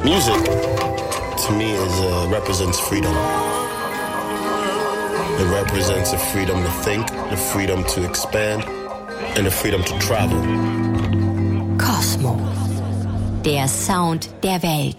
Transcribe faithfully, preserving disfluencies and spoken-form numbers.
Music, to me, is uh, represents freedom. It represents the freedom to think, the freedom to expand, and the freedom to travel. Kosmo, der Sound der Welt.